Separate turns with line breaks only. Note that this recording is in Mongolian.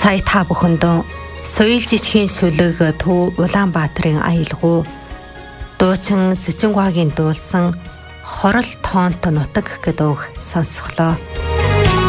Сая та бүхэндөө соёл жижигхийн сүлэг Төв Улаанбаатарын аялгау дуучин Сэчингвагийн дуулсан хорол тоонт нутаг гэдэг үг сонсголоо.